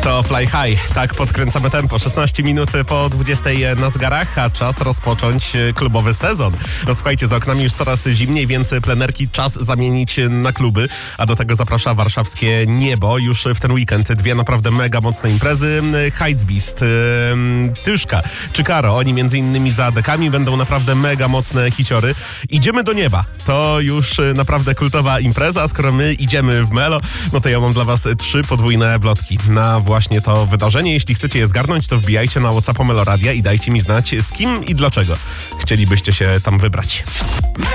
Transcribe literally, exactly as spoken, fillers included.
To Fly High. Tak podkręcamy tempo. szesnaście minut po dwudziestej na zegarach, a czas rozpocząć klubowy sezon. No słuchajcie, za oknami już coraz zimniej, więc plenerki czas zamienić na kluby, a do tego zaprasza warszawskie niebo. Już w ten weekend dwie naprawdę mega mocne imprezy. Heizbeast, Tyszka czy Karo. Oni między innymi za dekami będą naprawdę mega mocne hiciory. Idziemy do nieba. To już naprawdę kultowa impreza, a skoro my idziemy w Melo, no to ja mam dla was trzy podwójne wlotki na właśnie to wydarzenie. Jeśli chcecie je zgarnąć, to wbijajcie na WhatsAppa Meloradia i dajcie mi znać, z kim i dlaczego chcielibyście się tam wybrać.